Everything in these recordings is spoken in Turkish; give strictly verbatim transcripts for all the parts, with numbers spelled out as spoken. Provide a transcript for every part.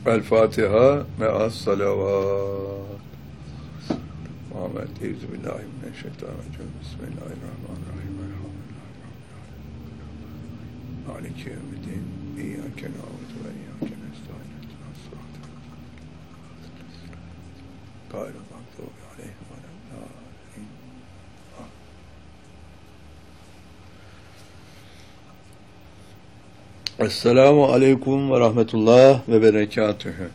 El Fatiha me'as salavat. Muhammed Euzubillahimineşşeytanirracim. Bismillahirrahmanirrahim. Maliki yevmiddin. İyyâke na'budu ve iyyâke nestaîn. İhdinas sıratal mustaqîm. Gayril mağdûbi aleyhim ve lad-dâllîn. Esselamu aleyküm ve rahmetullah ve berekatühü.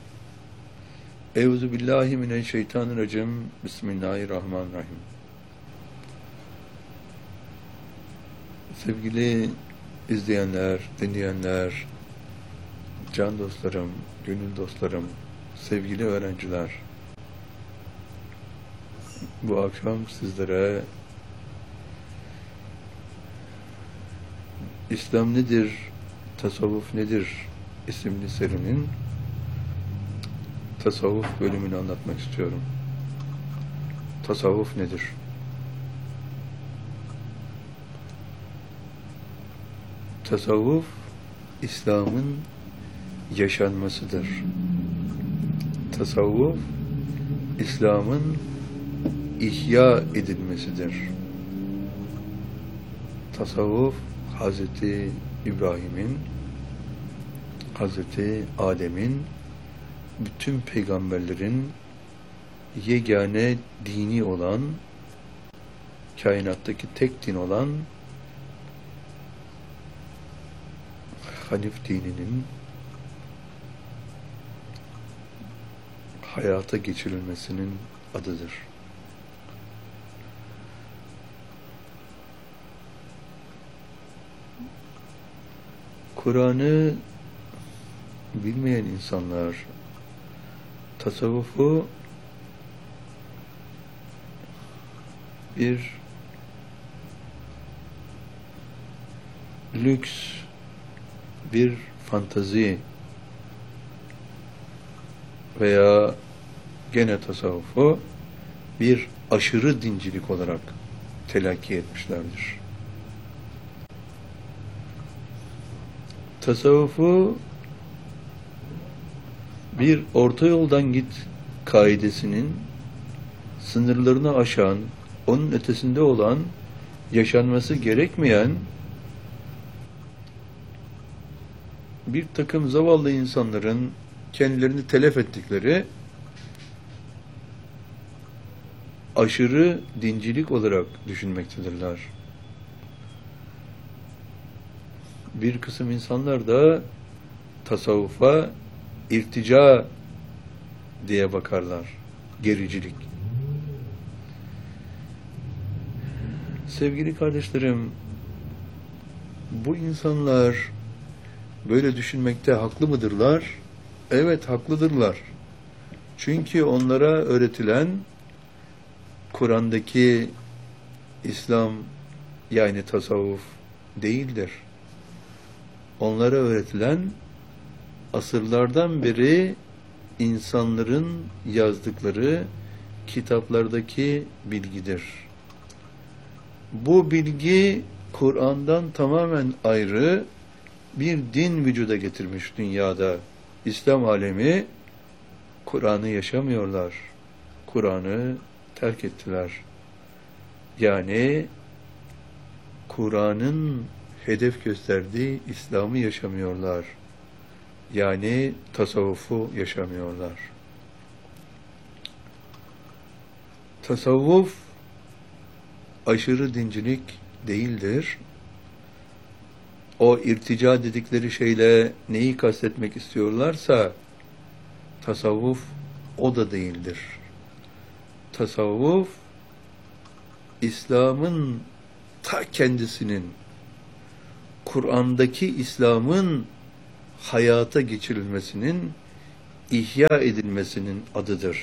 Euzubillahimineşşeytanirracim. Bismillahirrahmanirrahim. Sevgili izleyenler, dinleyenler, can dostlarım, gönül dostlarım, sevgili öğrenciler, bu akşam sizlere İslam nedir, tasavvuf nedir isimli serinin tasavvuf bölümünü anlatmak istiyorum. Tasavvuf nedir? Tasavvuf, İslam'ın yaşanmasıdır. Tasavvuf, İslam'ın ihya edilmesidir. Tasavvuf, Hazreti İbrahim'in, Hazreti Adem'in, bütün peygamberlerin yegane dini olan, kainattaki tek din olan Hanif dininin hayata geçirilmesinin adıdır. Kur'an'ı bilmeyen insanlar tasavvufu bir lüks, bir fantazi veya gene tasavvufu bir aşırı dincilik olarak telakki etmişlerdir. Tasavvufu bir orta yoldan git kaidesinin sınırlarını aşan, onun ötesinde olan, yaşanması gerekmeyen bir takım zavallı insanların kendilerini telef ettikleri aşırı dincilik olarak düşünmektedirler. Bir kısım insanlar da tasavvufa irtica diye bakarlar. Gericilik. Sevgili kardeşlerim, bu insanlar böyle düşünmekte haklı mıdırlar? Evet, haklıdırlar. Çünkü onlara öğretilen Kur'an'daki İslam yani tasavvuf değildir. Onlara öğretilen asırlardan beri insanların yazdıkları kitaplardaki bilgidir. Bu bilgi Kur'an'dan tamamen ayrı bir din vücuda getirmiş dünyada. İslam alemi Kur'an'ı yaşamıyorlar. Kur'an'ı terk ettiler. Yani Kur'an'ın hedef gösterdiği İslam'ı yaşamıyorlar. Yani tasavvufu yaşamıyorlar. Tasavvuf aşırı dincilik değildir. O irtica dedikleri şeyle neyi kastetmek istiyorlarsa tasavvuf o da değildir. Tasavvuf İslam'ın ta kendisinin, Kur'an'daki İslam'ın hayata geçirilmesinin, ihya edilmesinin adıdır.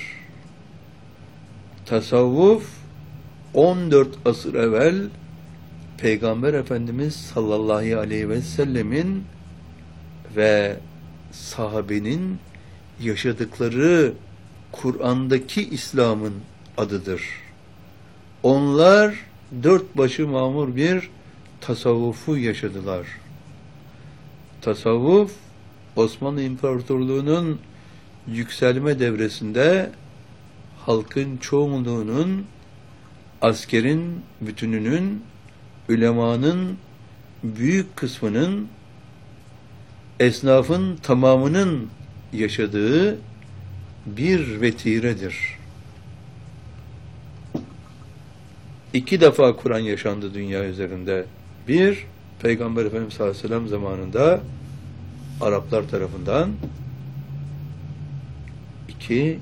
Tasavvuf on dört asır evvel Peygamber Efendimiz sallallahu aleyhi ve sellemin ve sahabenin yaşadıkları Kur'an'daki İslam'ın adıdır. Onlar dört başı mamur bir tasavvufu yaşadılar. Tasavvuf, Osmanlı İmparatorluğu'nun yükselme devresinde halkın çoğunluğunun, askerin bütününün, ülemanın büyük kısmının, esnafın tamamının yaşadığı bir vetiredir. İki defa Kur'an yaşandı dünya üzerinde. Bir, Peygamber Efendimiz sallallahu aleyhi ve sellem zamanında Araplar tarafından. İki,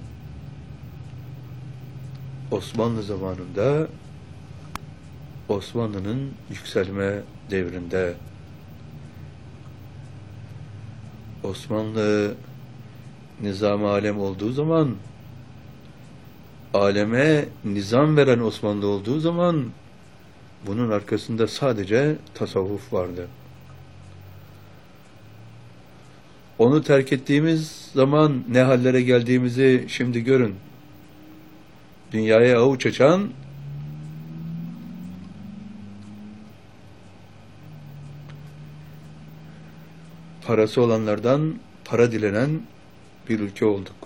Osmanlı zamanında Osmanlı'nın yükselme devrinde. Osmanlı nizam-ı alem olduğu zaman, aleme nizam veren Osmanlı olduğu zaman, bunun arkasında sadece tasavvuf vardı. Onu terk ettiğimiz zaman ne hallere geldiğimizi şimdi görün. Dünyaya avuç açan, parası olanlardan para dilenen bir ülke olduk.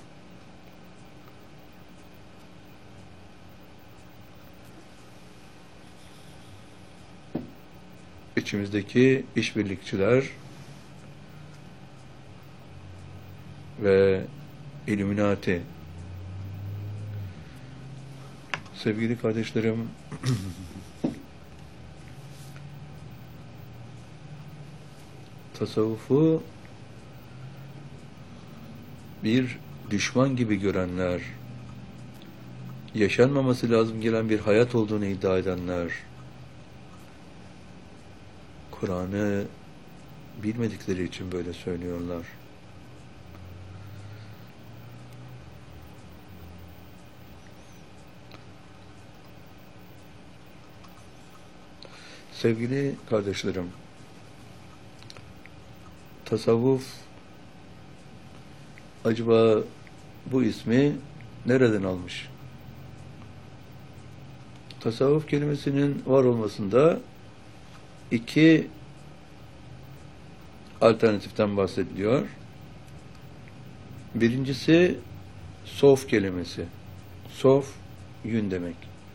İçimizdeki işbirlikçiler ve Illuminati. Sevgili kardeşlerim, tasavvufu bir düşman gibi görenler, yaşanmaması lazım gelen bir hayat olduğunu iddia edenler, Kur'an'ı bilmedikleri için böyle söylüyorlar. Sevgili kardeşlerim, tasavvuf acaba bu ismi nereden almış? Tasavvuf kelimesinin var olmasında iki alternatiften bahsediliyor. Birincisi sof kelimesi. Sof, yün demek.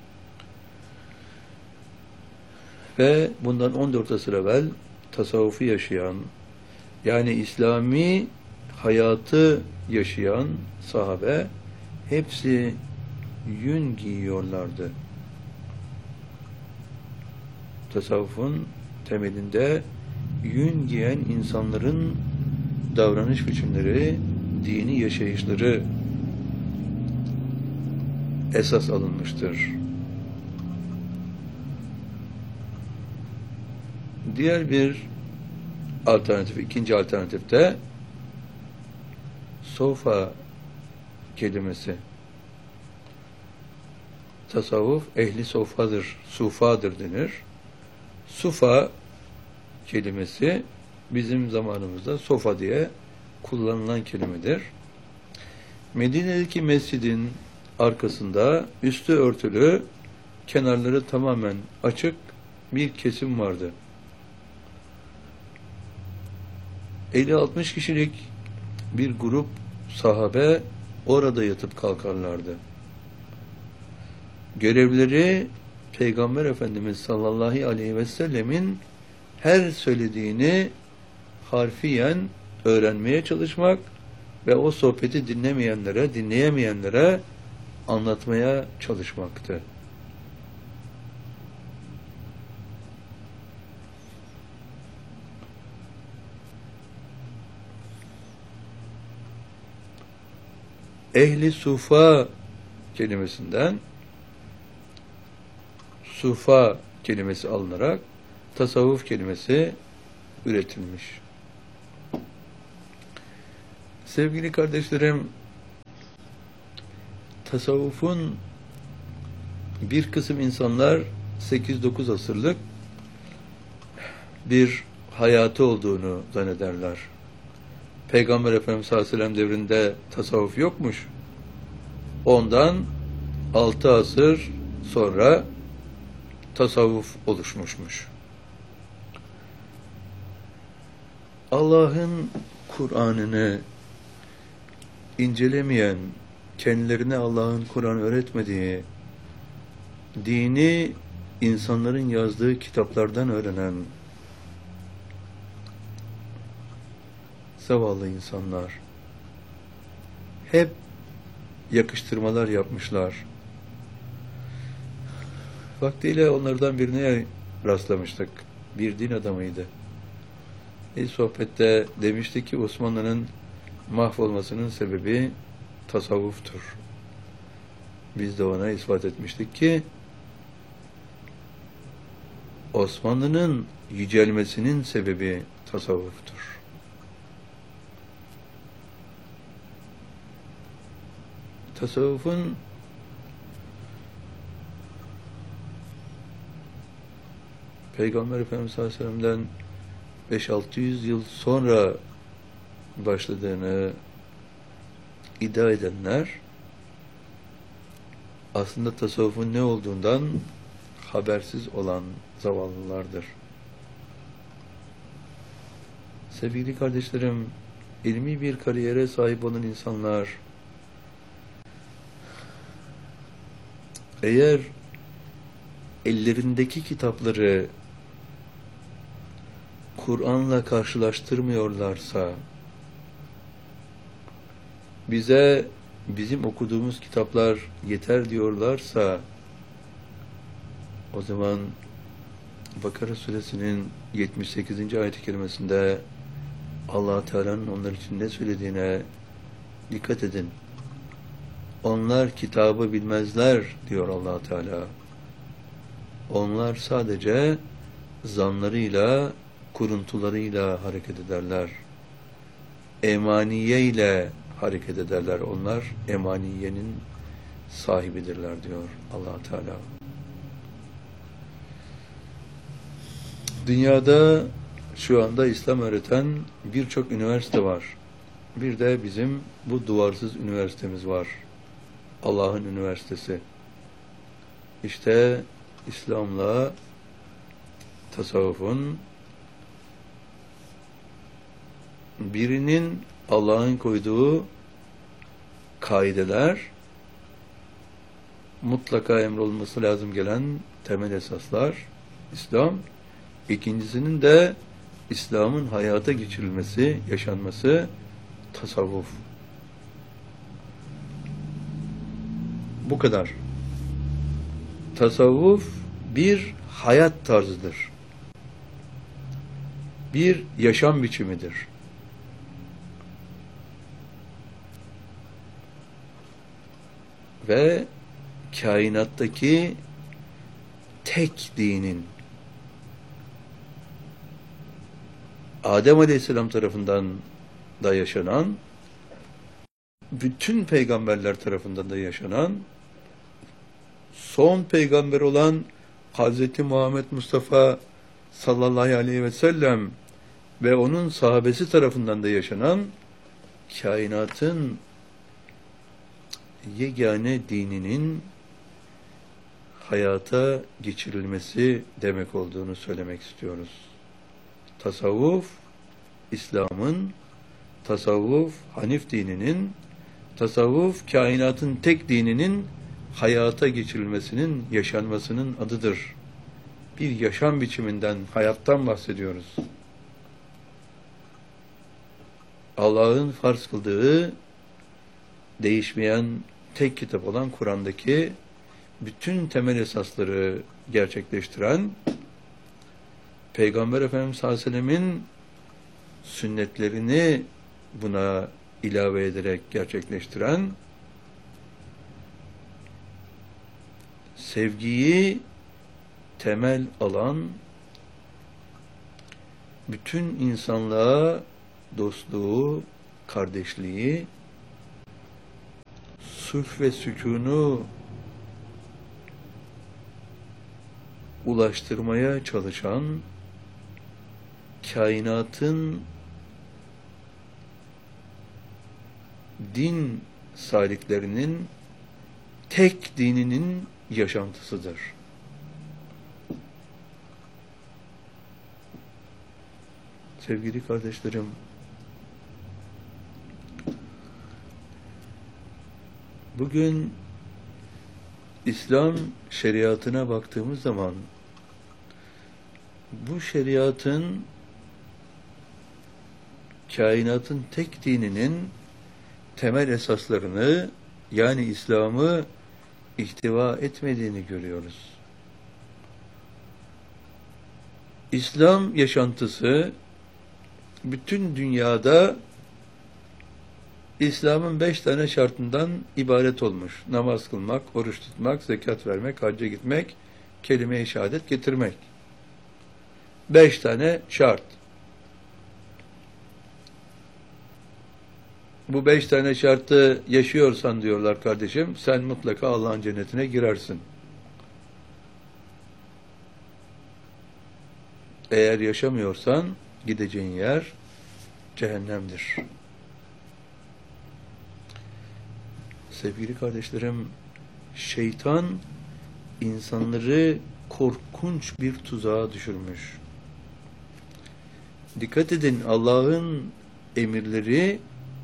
Ve bundan on dört asır evvel tasavvufu yaşayan, yani İslami hayatı yaşayan sahabe hepsi yün giyiyorlardı. Tasavvufun temelinde yün giyen insanların davranış biçimleri, dini yaşayışları esas alınmıştır. Diğer bir alternatif, ikinci alternatifte sofa kelimesi. Tasavvuf ehli sofadır, sufadır denir. Sufa kelimesi bizim zamanımızda sofa diye kullanılan kelimedir. Medine'deki mescidin arkasında üstü örtülü, kenarları tamamen açık bir kesim vardı. elli altmış kişilik bir grup sahabe orada yatıp kalkarlardı. Görevleri Peygamber Efendimiz sallallahu aleyhi ve sellemin her söylediğini harfiyen öğrenmeye çalışmak ve o sohbeti dinlemeyenlere, dinleyemeyenlere anlatmaya çalışmaktı. Ehli sufa kelimesinden sufa kelimesi alınarak tasavvuf kelimesi üretilmiş. Sevgili kardeşlerim, tasavvufun bir kısım insanlar sekiz dokuz asırlık bir hayatı olduğunu zannederler. Peygamber Efendimiz sallallahu aleyhi ve sellem devrinde tasavvuf yokmuş. Ondan altı asır sonra tasavvuf oluşmuşmuş. Allah'ın Kur'an'ını incelemeyen, kendilerine Allah'ın Kur'an öğretmediği, dini insanların yazdığı kitaplardan öğrenen zavallı insanlar hep yakıştırmalar yapmışlar. Vaktiyle onlardan birine rastlamıştık. Bir din adamıydı. Bir sohbette demişti ki Osmanlı'nın mahvolmasının sebebi tasavvuftur. Biz de ona ispat etmiştik ki Osmanlı'nın yücelmesinin sebebi tasavvuftur. Tasavvufun Peygamber Efendimiz sallallahu aleyhi ve sellem'den beş altı yüz yıl sonra başladığını iddia edenler aslında tasavvufun ne olduğundan habersiz olan zavallılardır. Sevgili kardeşlerim, ilmi bir kariyere sahip olan insanlar eğer ellerindeki kitapları Kur'an'la karşılaştırmıyorlarsa, bize bizim okuduğumuz kitaplar yeter diyorlarsa, o zaman Bakara suresinin yetmiş sekizinci ayet-i kerimesinde Allah Teala'nın onlar için ne söylediğine dikkat edin. Onlar kitabı bilmezler diyor Allah Teala. Onlar sadece zanlarıyla, kuruntularıyla hareket ederler. Emaniye ile hareket ederler. Onlar emaniyenin sahibidirler diyor Allah Teala. Dünyada şu anda İslam öğreten birçok üniversite var. Bir de bizim bu duvarsız üniversitemiz var. Allah'ın üniversitesi. İşte İslam'la tasavvufun birinin Allah'ın koyduğu kaideler, mutlaka emrolunması lazım gelen temel esaslar İslam. İkincisinin de İslam'ın hayata geçirilmesi, yaşanması tasavvuf. Bu kadar. Tasavvuf bir hayat tarzıdır. Bir yaşam biçimidir. Ve kainattaki tek dinin Adem Aleyhisselam tarafından da yaşanan, bütün peygamberler tarafından da yaşanan, son peygamber olan Hazreti Muhammed Mustafa sallallahu aleyhi ve sellem ve onun sahabesi tarafından da yaşanan kainatın yegane dininin hayata geçirilmesi demek olduğunu söylemek istiyoruz. Tasavvuf, İslam'ın, tasavvuf, Hanif dininin, tasavvuf, kainatın tek dininin hayata geçirilmesinin, yaşanmasının adıdır. Bir yaşam biçiminden, hayattan bahsediyoruz. Allah'ın farz kıldığı, değişmeyen tek kitap olan Kur'an'daki bütün temel esasları gerçekleştiren, Peygamber Efendimiz sallallahu aleyhi ve sellemin sünnetlerini buna ilave ederek gerçekleştiren, sevgiyi temel alan, bütün insanlığa dostluğu, kardeşliği, sulh ve sükûnu ulaştırmaya çalışan, kainatın din saliklerinin tek dininin yaşantısıdır. Sevgili kardeşlerim, Bugün İslam şeriatına baktığımız zaman bu şeriatın kainatın tek dininin temel esaslarını, yani İslam'ı ihtiva etmediğini görüyoruz. İslam yaşantısı bütün dünyada İslam'ın beş tane şartından ibaret olmuş. Namaz kılmak, oruç tutmak, zekat vermek, hacca gitmek, kelime-i şehadet getirmek. Beş tane şart. Bu beş tane şartı yaşıyorsan diyorlar kardeşim, sen mutlaka Allah'ın cennetine girersin. Eğer yaşamıyorsan gideceğin yer cehennemdir. Sevgili kardeşlerim, şeytan insanları korkunç bir tuzağa düşürmüş. Dikkat edin, Allah'ın emirleri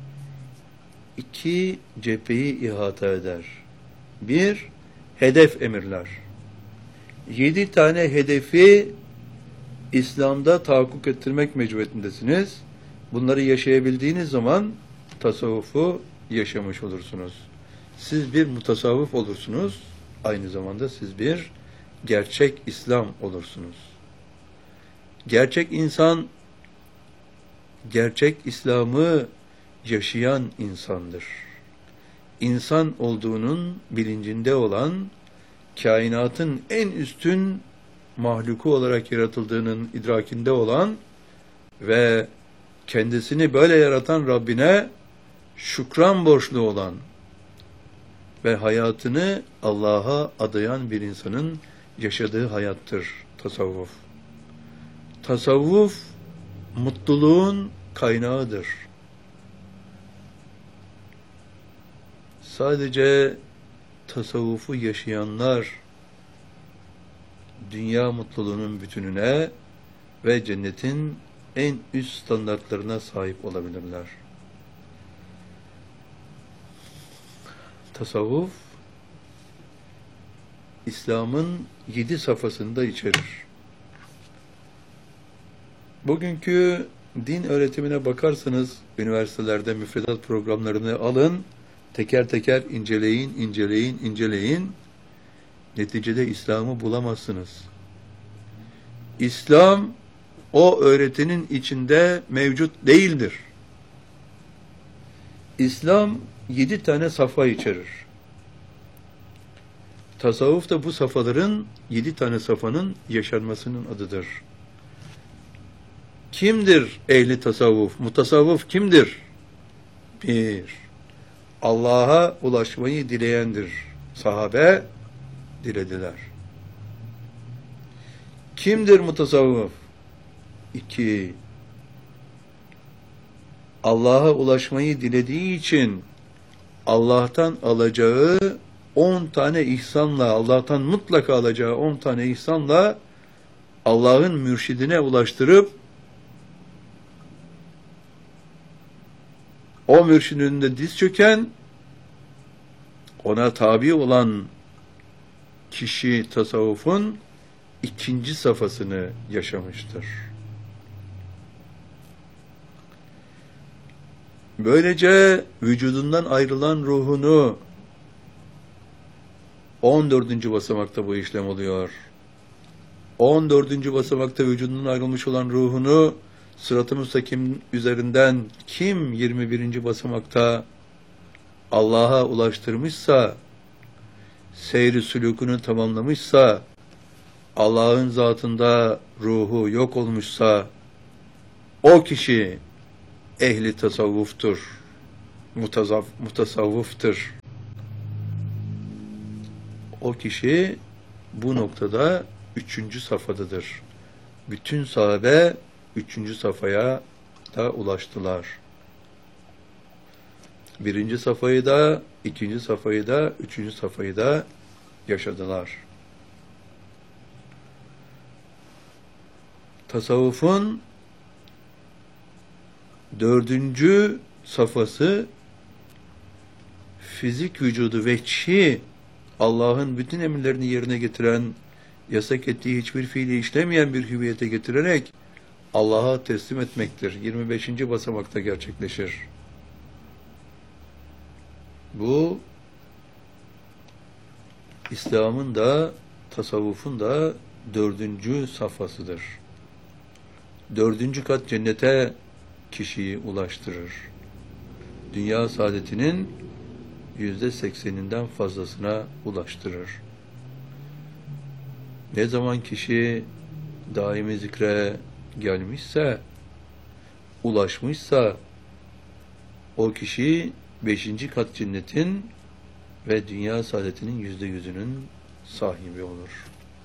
iki cepheyi ihata eder. Bir, hedef emirler. Yedi tane hedefi İslam'da tahakkuk ettirmek mecburiyetindesiniz. Bunları yaşayabildiğiniz zaman tasavvufu yaşamış olursunuz. Siz bir mutasavvıf olursunuz. Aynı zamanda siz bir gerçek İslam olursunuz. Gerçek insan, gerçek İslam'ı yaşayan insandır. İnsan olduğunun bilincinde olan, kainatın en üstün mahluku olarak yaratıldığının idrakinde olan ve kendisini böyle yaratan Rabbine şükran borçlu olan ve hayatını Allah'a adayan bir insanın yaşadığı hayattır tasavvuf. Tasavvuf mutluluğun kaynağıdır. Sadece tasavvufu yaşayanlar dünya mutluluğunun bütününe ve cennetin en üst standartlarına sahip olabilirler. Tasavvuf, İslam'ın yedi safhasını da içerir. Bugünkü din öğretimine bakarsanız, üniversitelerde müfredat programlarını alın, teker teker inceleyin, inceleyin, inceleyin. Neticede İslam'ı bulamazsınız. İslam, o öğretinin içinde mevcut değildir. İslam, yedi tane safha içerir. Tasavvuf da bu safhaların, yedi tane safhanın yaşanmasının adıdır. Kimdir ehli tasavvuf? Mutasavvuf kimdir? Bir, Allah'a ulaşmayı dileyendir. Sahabe dilediler. Kimdir mutasavvuf? İki, Allah'a ulaşmayı dilediği için Allah'tan alacağı on tane ihsanla, Allah'tan mutlaka alacağı on tane ihsanla Allah'ın mürşidine ulaştırıp o mürşidin önünde diz çöken, ona tabi olan kişi tasavvufun ikinci safhasını yaşamıştır. Böylece vücudundan ayrılan ruhunu on dördüncü basamakta bu işlem oluyor. on dördüncü basamakta vücudundan ayrılmış olan ruhunu Sırat-ı Müstakim üzerinden kim yirmi birinci basamakta Allah'a ulaştırmışsa, seyri sülûkünü tamamlamışsa, Allah'ın zatında ruhu yok olmuşsa, o kişi ehli tasavvuftur, mutazaf, mutasavvıftır. O kişi bu noktada üçüncü safhadadır. Bütün sahabe üçüncü safhaya da ulaştılar. Birinci safhayı da, ikinci safhayı da, üçüncü safhayı da yaşadılar. Tasavvufun dördüncü safhası fizik vücudu vehşi, Allah'ın bütün emirlerini yerine getiren, yasak ettiği hiçbir fiili işlemeyen bir hüviyete getirerek Allah'a teslim etmektir. yirmi beşinci basamakta gerçekleşir. Bu, İslam'ın da, tasavvufun da dördüncü safhasıdır. Dördüncü kat cennete kişiyi ulaştırır. Dünya saadetinin yüzde sekseninden fazlasına ulaştırır. Ne zaman kişi daimi zikre gelmişse, ulaşmışsa, o kişi beşinci kat cennetin ve dünya saadetinin yüzde yüzünün sahibi olur.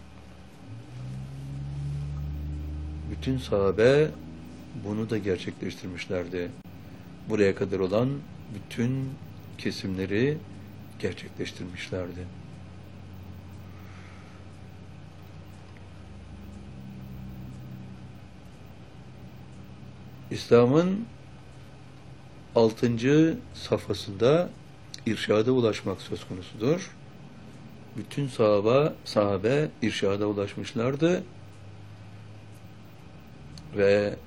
Bütün sahabe bunu da gerçekleştirmişlerdi. Buraya kadar olan bütün kesimleri gerçekleştirmişlerdi. İslam'ın altıncı safhasında irşada ulaşmak söz konusudur. Bütün sahabe, sahabe irşada ulaşmışlardı ve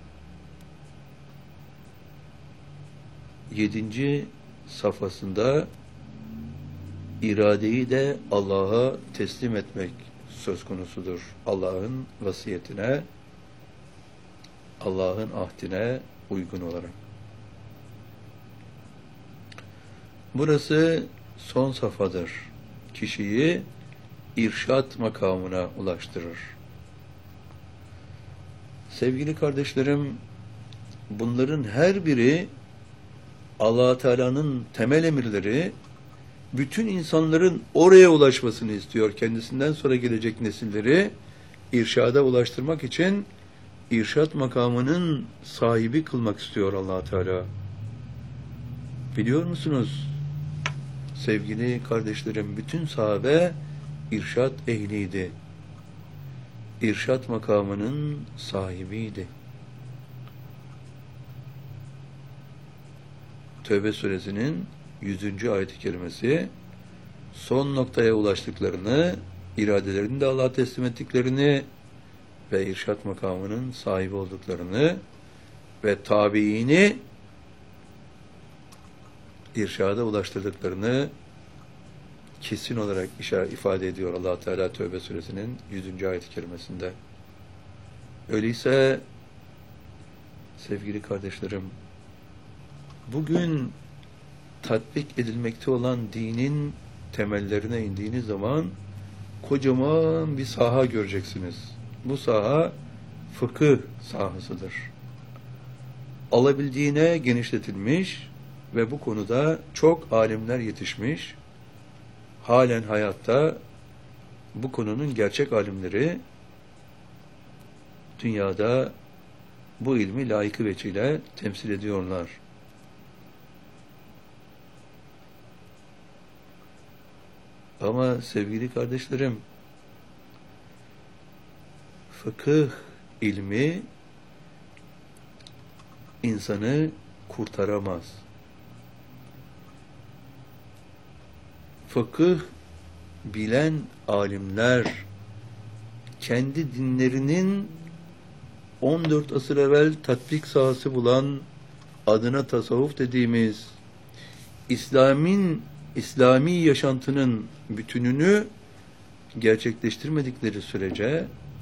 yedinci safhasında iradeyi de Allah'a teslim etmek söz konusudur. Allah'ın vasiyetine, Allah'ın ahdine uygun olarak. Burası son safhadır. Kişiyi irşat makamına ulaştırır. Sevgili kardeşlerim, bunların her biri Allah Teala'nın temel emirleri, bütün insanların oraya ulaşmasını istiyor. Kendisinden sonra gelecek nesilleri irşada ulaştırmak için irşat makamının sahibi kılmak istiyor Allah Teala. Biliyor musunuz? Sevgili kardeşlerim, bütün sahabe irşat ehliydi. İrşat makamının sahibiydi. Tevbe suresinin yüzüncü ayet-i kerimesi son noktaya ulaştıklarını, iradelerini de Allah'a teslim ettiklerini ve irşat makamının sahibi olduklarını ve tabiini irşada ulaştırdıklarını kesin olarak ifade ediyor Allah Teala Tevbe suresinin yüzüncü ayet-i kerimesinde. Öyleyse sevgili kardeşlerim, bugün tatbik edilmekte olan dinin temellerine indiğiniz zaman kocaman bir saha göreceksiniz. Bu saha fıkıh sahasıdır. Alabildiğine genişletilmiş ve bu konuda çok alimler yetişmiş. Halen hayatta bu konunun gerçek alimleri dünyada bu ilmi layıkı veçile temsil ediyorlar. Ama sevgili kardeşlerim, fıkıh ilmi insanı kurtaramaz. Fıkıh bilen alimler kendi dinlerinin on dört asır evvel tatbik sahası bulan, adına tasavvuf dediğimiz İslam'ın İslami yaşantının bütününü gerçekleştirmedikleri sürece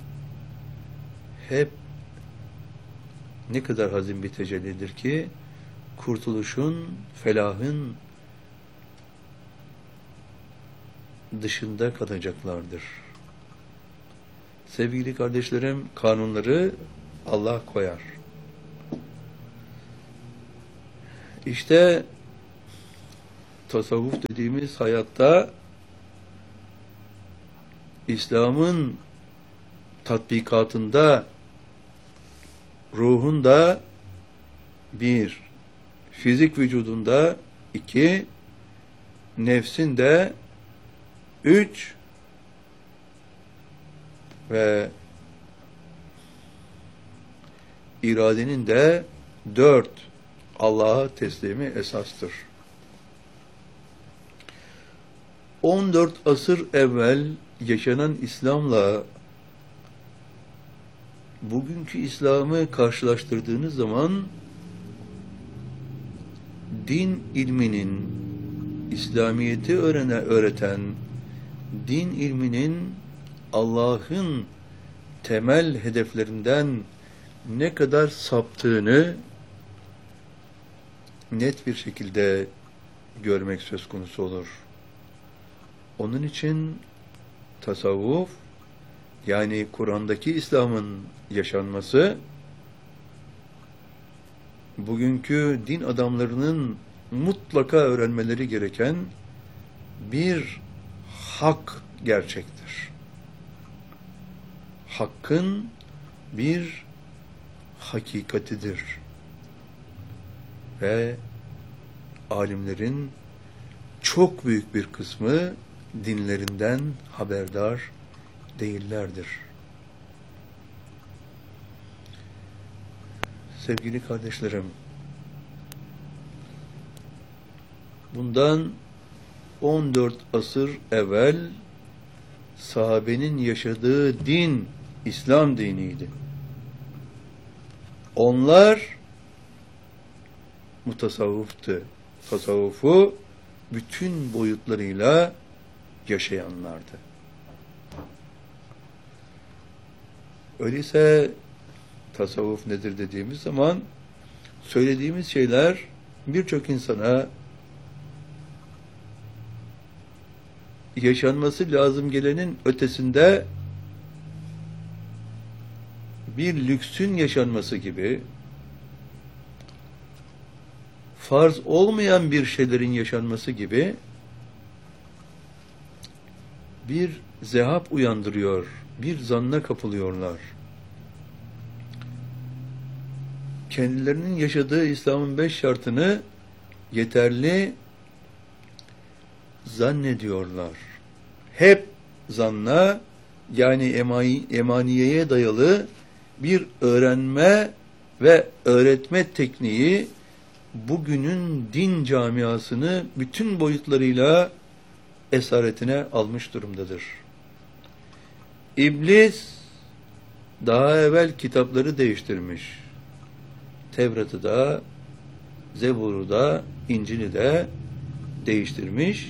hep ne kadar hazin bir tecellidir ki kurtuluşun, felahın dışında kalacaklardır. Sevgili kardeşlerim, kanunları Allah koyar. İşte tasavvuf dediğimiz hayatta İslam'ın tatbikatında ruhunda bir, fizik vücudunda iki, nefsinde üç ve iradenin de dört Allah'a teslimi esastır. on dört asır evvel yaşanan İslam'la bugünkü İslam'ı karşılaştırdığınız zaman din ilminin, İslamiyet'i öğrene, öğreten din ilminin Allah'ın temel hedeflerinden ne kadar saptığını net bir şekilde görmek söz konusu olur. Onun için tasavvuf, yani Kur'an'daki İslam'ın yaşanması, bugünkü din adamlarının mutlaka öğrenmeleri gereken bir hak gerçektir. Hakkın bir hakikatidir. Ve alimlerin çok büyük bir kısmı dinlerinden haberdar değillerdir. Sevgili kardeşlerim, bundan on dört asır evvel sahabenin yaşadığı din İslam diniydi. Onlar mutasavvıftı. Tasavvufu bütün boyutlarıyla yaşayanlardı. Öyleyse tasavvuf nedir dediğimiz zaman söylediğimiz şeyler birçok insana yaşanması lazım gelenin ötesinde bir lüksün yaşanması gibi, farz olmayan bir şeylerin yaşanması gibi bir zehap uyandırıyor, bir zanna kapılıyorlar. Kendilerinin yaşadığı İslam'ın beş şartını yeterli zannediyorlar. Hep zanna, yani emani, emaniyeye dayalı bir öğrenme ve öğretme tekniği bugünün din camiasını bütün boyutlarıyla esaretine almış durumdadır. İblis daha evvel kitapları değiştirmiş. Tevrat'ı da, Zebur'u da, İncil'i de değiştirmiş.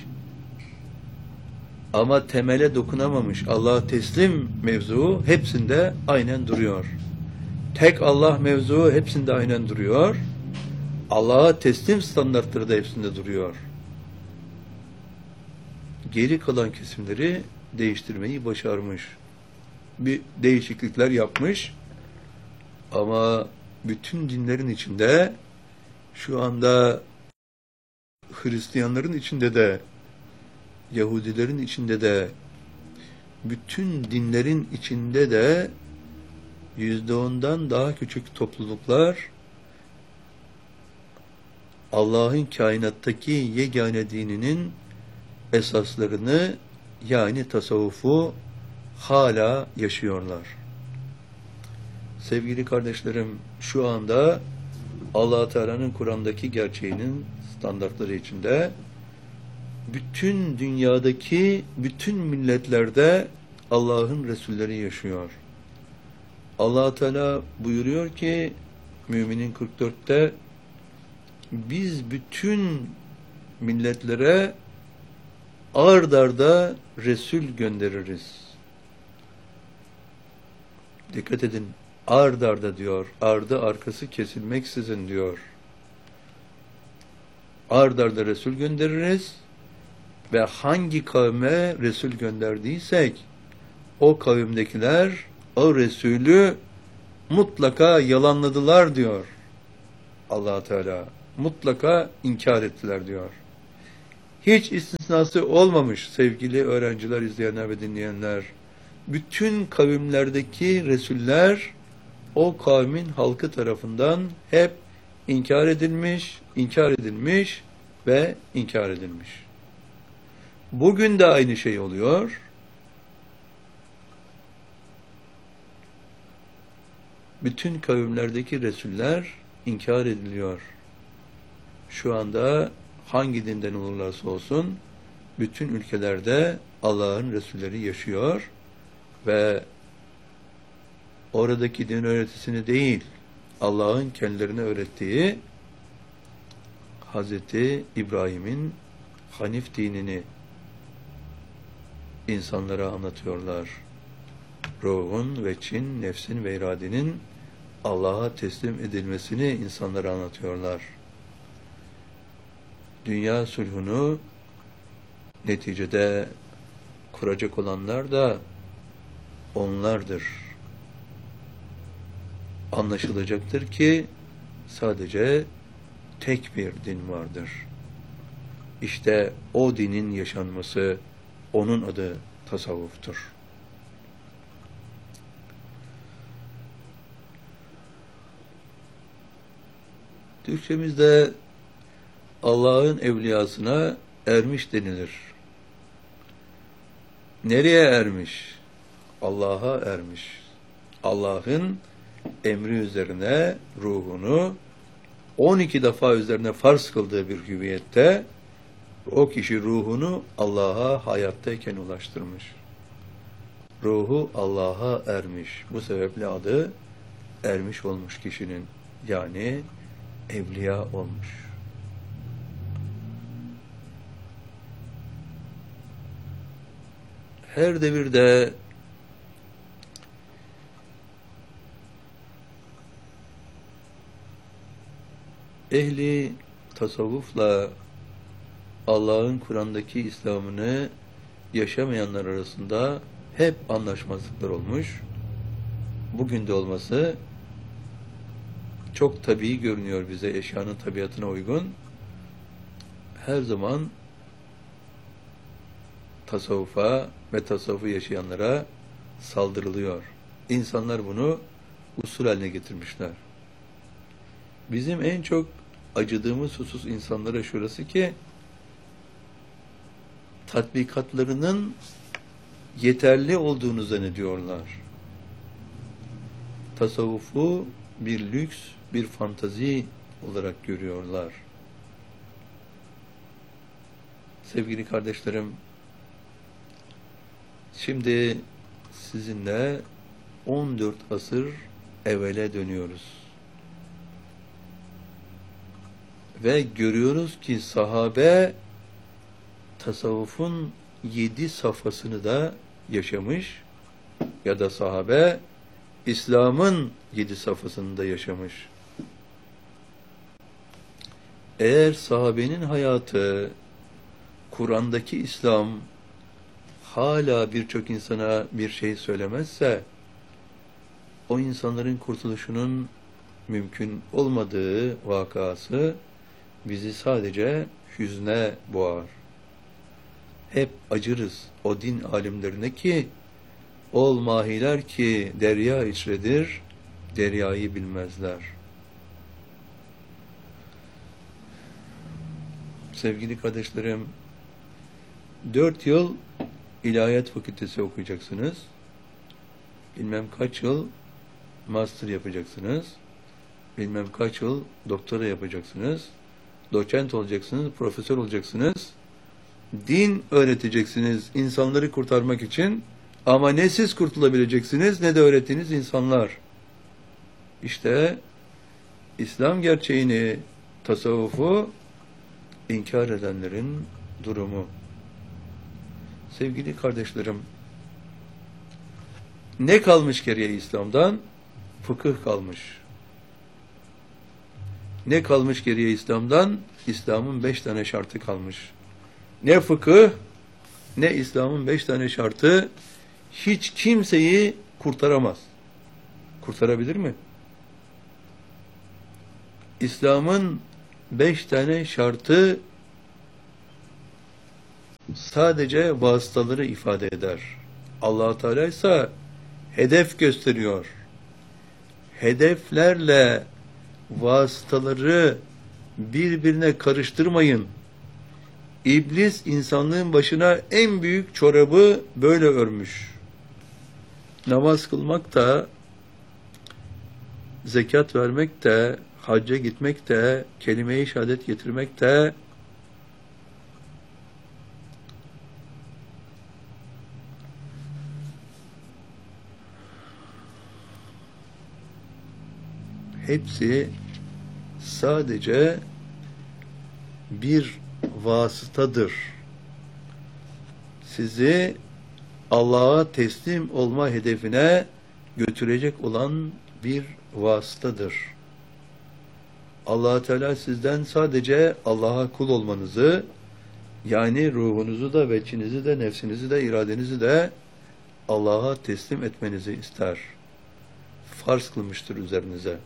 Ama temele dokunamamış. Allah'a teslim mevzuu hepsinde aynen duruyor. Tek Allah mevzuu hepsinde aynen duruyor. Allah'a teslim standartları da hepsinde duruyor. Geri kalan kesimleri değiştirmeyi başarmış. Bir değişiklikler yapmış. Ama bütün dinlerin içinde, şu anda Hristiyanların içinde de, Yahudilerin içinde de, bütün dinlerin içinde de yüzde ondan daha küçük topluluklar Allah'ın kainattaki yegane dininin esaslarını, yani tasavvufu hala yaşıyorlar. Sevgili kardeşlerim, şu anda Allah Teala'nın Kur'an'daki gerçeğinin standartları içinde bütün dünyadaki bütün milletlerde Allah'ın Resulleri yaşıyor. Allah Teala buyuruyor ki Müminin kırk dörtte, biz bütün milletlere ard arda Resul göndeririz. Dikkat edin, ard arda diyor, ardı arkası kesilmeksizin diyor. Ard arda Resul göndeririz ve hangi kavme Resul gönderdiysek o kavimdekiler o Resulü mutlaka yalanladılar diyor Allah Teala. Mutlaka inkar ettiler diyor. Hiç istisnası olmamış sevgili öğrenciler, izleyenler ve dinleyenler. Bütün kavimlerdeki Resuller o kavmin halkı tarafından hep inkar edilmiş, inkar edilmiş ve inkar edilmiş. Bugün de aynı şey oluyor. Bütün kavimlerdeki Resuller inkar ediliyor. Şu anda hangi dinden olurlarsa olsun bütün ülkelerde Allah'ın Resulleri yaşıyor ve oradaki din öğretisini değil, Allah'ın kendilerine öğrettiği Hazreti İbrahim'in Hanif dinini insanlara anlatıyorlar. Ruhun ve çin, nefsin ve iradenin Allah'a teslim edilmesini insanlara anlatıyorlar. Dünya sulhunu neticede kuracak olanlar da onlardır. Anlaşılacaktır ki sadece tek bir din vardır. İşte o dinin yaşanması, onun adı tasavvuftur. Türkçemizde Allah'ın evliyasına ermiş denilir. Nereye ermiş? Allah'a ermiş. Allah'ın emri üzerine ruhunu on iki defa üzerine farz kıldığı bir hüviyette o kişi ruhunu Allah'a hayattayken ulaştırmış. Ruhu Allah'a ermiş. Bu sebeple adı ermiş olmuş kişinin, yani evliya olmuş. Her devirde ehli tasavvufla Allah'ın Kur'an'daki İslam'ını yaşamayanlar arasında hep anlaşmazlıklar olmuş. Bugün de olması çok tabii görünüyor bize, eşyanın tabiatına uygun. Her zaman tasavvufa ve tasavvufu yaşayanlara saldırılıyor. İnsanlar bunu usul haline getirmişler. Bizim en çok acıdığımız husus insanlara şurası ki tatbikatlarının yeterli olduğunu zannediyorlar. Tasavvufu bir lüks, bir fantazi olarak görüyorlar. Sevgili kardeşlerim, şimdi sizinle on dört asır evvele dönüyoruz. Ve görüyoruz ki sahabe tasavvufun yedi safhasını da yaşamış ya da sahabe İslam'ın yedi safhasını da yaşamış. Eğer sahabenin hayatı, Kur'an'daki İslam hala birçok insana bir şey söylemezse, o insanların kurtuluşunun mümkün olmadığı vakası bizi sadece hüzne boğar. Hep acırız o din alimlerine ki, ol mahiler ki derya içredir, deryayı bilmezler. Sevgili kardeşlerim, dört yıl ilahiyat fakültesi okuyacaksınız. Bilmem kaç yıl master yapacaksınız. Bilmem kaç yıl doktora yapacaksınız. Doçent olacaksınız, profesör olacaksınız. Din öğreteceksiniz insanları kurtarmak için. Ama ne siz kurtulabileceksiniz ne de öğrettiğiniz insanlar. İşte İslam gerçeğini, tasavvufu inkar edenlerin durumu. Sevgili kardeşlerim, ne kalmış geriye İslam'dan? Fıkıh kalmış. Ne kalmış geriye İslam'dan? İslam'ın beş tane şartı kalmış. Ne fıkıh, ne İslam'ın beş tane şartı hiç kimseyi kurtaramaz. Kurtarabilir mi? İslam'ın beş tane şartı sadece vasıtaları ifade eder. Allah-u Teala ise hedef gösteriyor. Hedeflerle vasıtaları birbirine karıştırmayın. İblis insanlığın başına en büyük çorabı böyle örmüş. Namaz kılmak da, zekat vermek de, hacca gitmek de, kelime-i şehadet getirmek de hepsi sadece bir vasıtadır. Sizi Allah'a teslim olma hedefine götürecek olan bir vasıtadır. Allah Teala sizden sadece Allah'a kul olmanızı, yani ruhunuzu da, veçinizi de, nefsinizi de, iradenizi de Allah'a teslim etmenizi ister. Farz kılmıştır üzerinize.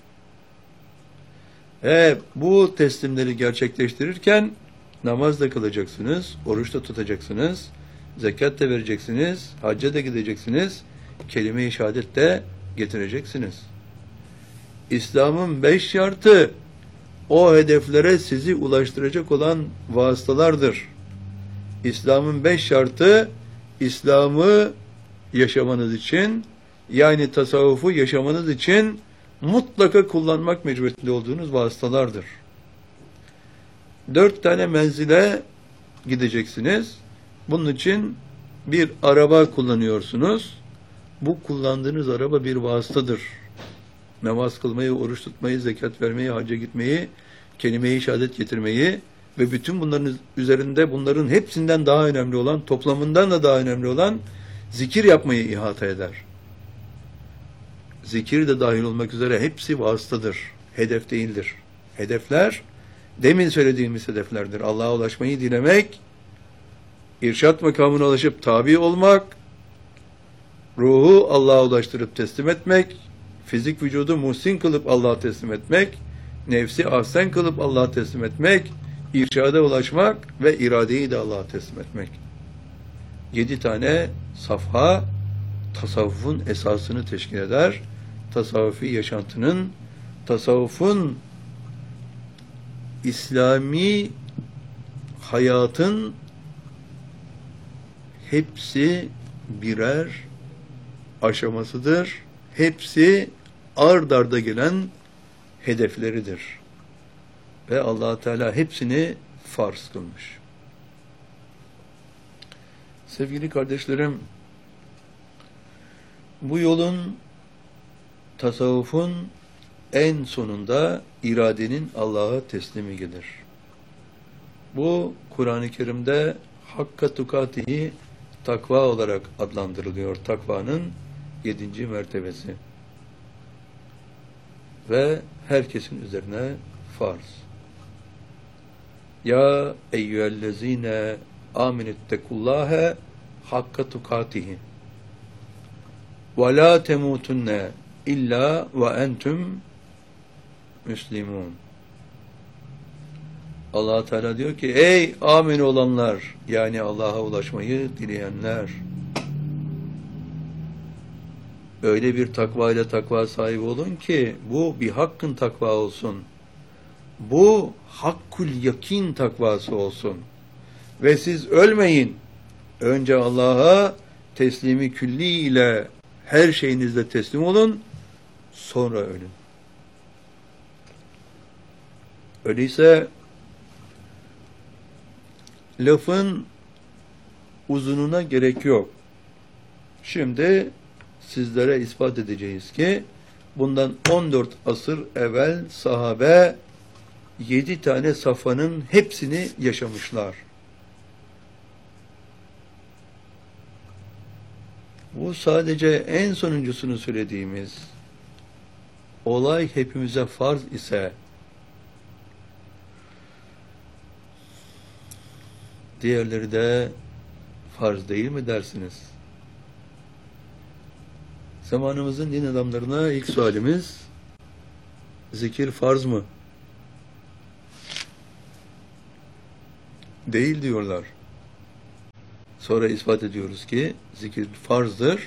E, bu teslimleri gerçekleştirirken namaz da kılacaksınız, oruç da tutacaksınız, zekat da vereceksiniz, hacca da gideceksiniz, kelime-i şehadet de getireceksiniz. İslam'ın beş şartı o hedeflere sizi ulaştıracak olan vasıtalardır. İslam'ın beş şartı, İslam'ı yaşamanız için, yani tasavvufu yaşamanız için mutlaka kullanmak mecburiyetli olduğunuz vasıtalardır. Dört tane menzile gideceksiniz. Bunun için bir araba kullanıyorsunuz. Bu kullandığınız araba bir vasıtadır. Namaz kılmayı, oruç tutmayı, zekat vermeyi, hacca gitmeyi, kelime-i şehadet getirmeyi ve bütün bunların üzerinde bunların hepsinden daha önemli olan, toplamından da daha önemli olan zikir yapmayı ihata eder. Zikir de dahil olmak üzere hepsi vasıtadır. Hedef değildir. Hedefler, demin söylediğimiz hedeflerdir. Allah'a ulaşmayı dilemek, irşat makamına ulaşıp tabi olmak, ruhu Allah'a ulaştırıp teslim etmek, fizik vücudu muhsin kılıp Allah'a teslim etmek, nefsi ahsen kılıp Allah'a teslim etmek, irşada ulaşmak ve iradeyi de Allah'a teslim etmek. Yedi tane safha tasavvufun esasını teşkil eder. Tasavvufi yaşantının, tasavvufun İslami hayatın hepsi birer aşamasıdır. Hepsi ard arda gelen hedefleridir. Ve Allah Teala hepsini farz kılmış. Sevgili kardeşlerim, bu yolun, tasavvufun en sonunda iradenin Allah'a teslimi gelir. Bu Kur'an-ı Kerim'de hakka tukatihi takva olarak adlandırılıyor. Takvanın yedinci mertebesi. Ve herkesin üzerine farz. Ya eyyühellezine aminettekullâhe hakka tukatihi ve la temutunne illa ve entüm müslimun. Allah Teala diyor ki, ey amin olanlar, yani Allah'a ulaşmayı dileyenler, öyle bir takva ile takva sahibi olun ki bu bir hakkın takva olsun. Bu hakkul yakin takvası olsun. Ve siz ölmeyin. Önce Allah'a teslimi külli ile her şeyinizle teslim olun. Sonra ölün. Öyleyse lafın uzununa gerek yok. Şimdi sizlere ispat edeceğiz ki bundan on dört asır evvel sahabe yedi tane safhanın hepsini yaşamışlar. Bu sadece en sonuncusunu söylediğimiz olay hepimize farz ise diğerleri de farz değil mi dersiniz? Zamanımızın din adamlarına ilk sualimiz, zikir farz mı? Değil diyorlar. Sonra ispat ediyoruz ki zikir farzdır.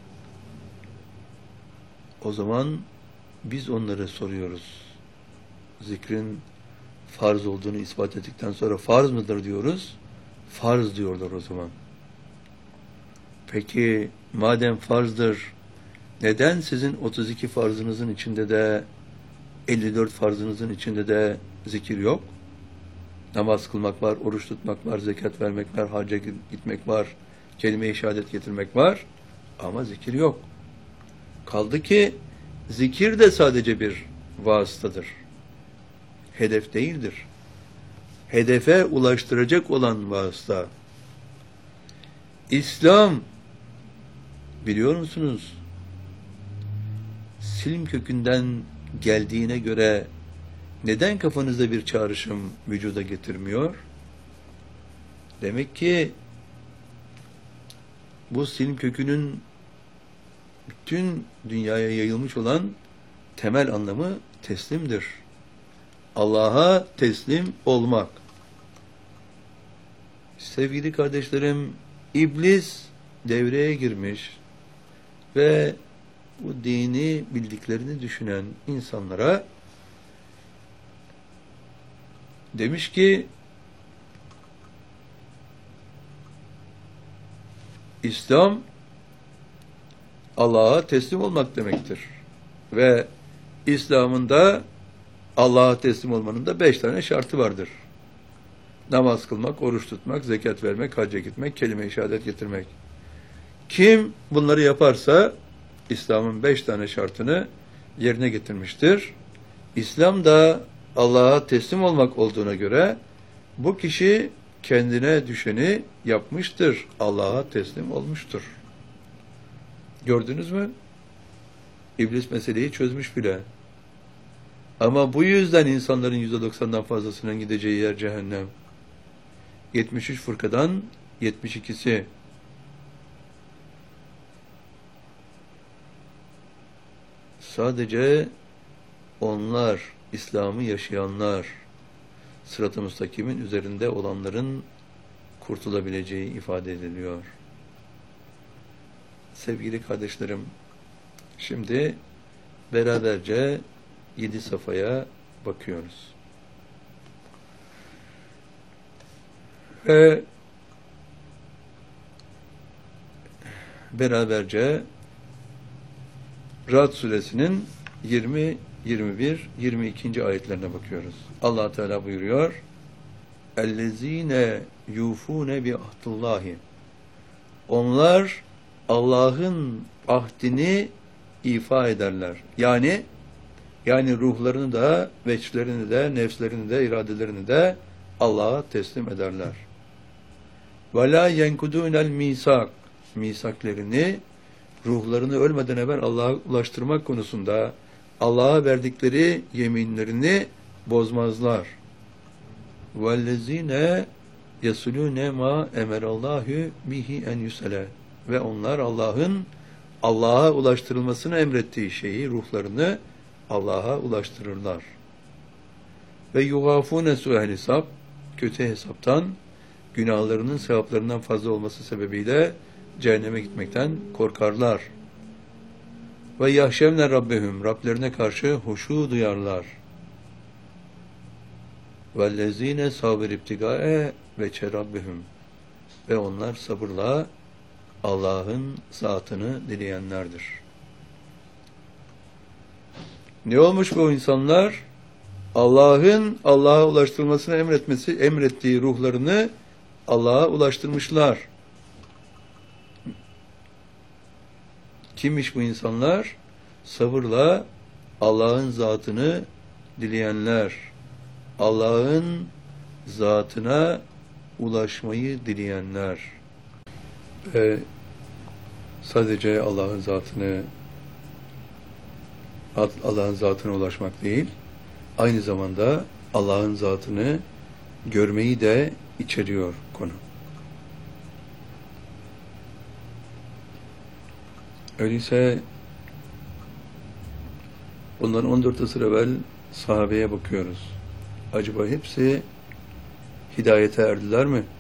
O zaman biz onlara soruyoruz. Zikrin farz olduğunu ispat ettikten sonra farz mıdır diyoruz. Farz diyorlar o zaman. Peki madem farzdır, neden sizin otuz iki farzınızın içinde de elli dört farzınızın içinde de zikir yok? Namaz kılmak var, oruç tutmak var, zekat vermek var, hacca gitmek var, kelime-i şehadet getirmek var ama zikir yok. Kaldı ki zikir de sadece bir vasıtadır. Hedef değildir. Hedefe ulaştıracak olan vasıta. İslam, biliyor musunuz, silm kökünden geldiğine göre neden kafanızda bir çağrışım vücuda getirmiyor? Demek ki bu silm kökünün bütün dünyaya yayılmış olan temel anlamı teslimdir. Allah'a teslim olmak. Sevgili kardeşlerim, İblis devreye girmiş ve bu dini bildiklerini düşünen insanlara demiş ki, İslam Allah'a teslim olmak demektir. Ve İslam'ın da Allah'a teslim olmanın da beş tane şartı vardır. Namaz kılmak, oruç tutmak, zekat vermek, hacca gitmek, kelime-i şehadet getirmek. Kim bunları yaparsa İslam'ın beş tane şartını yerine getirmiştir. İslam da Allah'a teslim olmak olduğuna göre bu kişi kendine düşeni yapmıştır. Allah'a teslim olmuştur. Gördünüz mü? İblis meseleyi çözmüş bile. Ama bu yüzden insanların yüzde doksandan fazlasının gideceği yer cehennem. yetmiş üç fırkadan yetmiş ikisi sadece onlar, İslam'ı yaşayanlar, sırat-ı müstakimin üzerinde olanların kurtulabileceği ifade ediliyor. Sevgili kardeşlerim, şimdi beraberce yedi safhaya bakıyoruz. Ve beraberce Ra'd suresinin yirmi, yirmi bir, yirmi iki. ayetlerine bakıyoruz. Allah Teala buyuruyor: "Ellezine yufune bi ahdillahi." Onlar Allah'ın ahdini ifa ederler. Yani yani ruhlarını da, veçlerini de, nefslerini de, iradelerini de Allah'a teslim ederler. Ve la yenkudûnel misak. Misaklerini, ruhlarını ölmeden evvel Allah'a ulaştırmak konusunda Allah'a verdikleri yeminlerini bozmazlar. وَالَّذ۪ينَ يَسُلُونَ مَا اَمَرَ اللّٰهُ بِهِ اَنْ يُسَلَى. Ve onlar Allah'ın Allah'a ulaştırılmasını emrettiği şeyi, ruhlarını Allah'a ulaştırırlar. Ve yugafune su'el hesap, kötü hesaptan, günahlarının sevaplarından fazla olması sebebiyle cehenneme gitmekten korkarlar. Ve yahşevne rabbehum, Rablerine karşı huşu duyarlar. Vellezine sabir ibtigae ve çerabbehum, ve onlar sabırla Allah'ın zatını dileyenlerdir. Ne olmuş bu insanlar? Allah'ın Allah'a ulaştırılmasını emretmesi, emrettiği ruhlarını Allah'a ulaştırmışlar. Kimmiş bu insanlar? Sabırla Allah'ın zatını dileyenler. Allah'ın zatına ulaşmayı dileyenler. Ve sadece Allah'ın zatını Allah'ın zatına ulaşmak değil, aynı zamanda Allah'ın zatını görmeyi de içeriyor konu. Öyleyse bundan on dört asır evvel sahabeye bakıyoruz. Acaba hepsi hidayete erdiler mi?